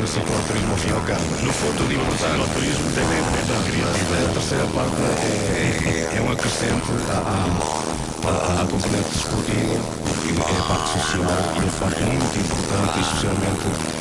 no cicloturismo ao fim e ao cabo. No fundo, o cicloturismo tem a ver com a criatividade. A terceira parte é um acrescente à componente desportiva, e é a parte social, e é um facto muito importante, especialmente